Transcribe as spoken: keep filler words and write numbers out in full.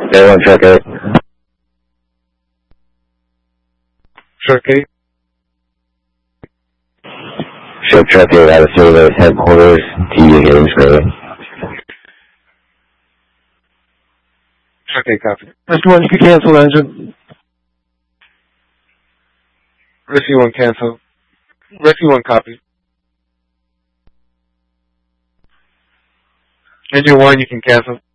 Air one, Truck eight. Truck eight. Show Truck eight out of Service Headquarters, T V getting screwed. Truck eight, copy. Rescue one, you can cancel engine. Rescue one, cancel. Rescue one, copy. Engine one, you can cancel.